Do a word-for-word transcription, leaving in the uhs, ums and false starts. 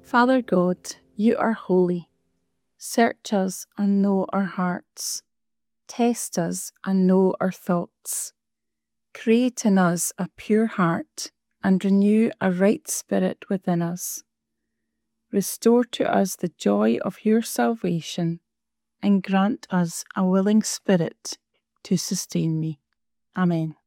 Father God, you are holy. Search us and know our hearts. Test us and know our thoughts. Create in us a pure heart and renew a right spirit within us. Restore to us the joy of your salvation and grant us a willing spirit to sustain me. Amen.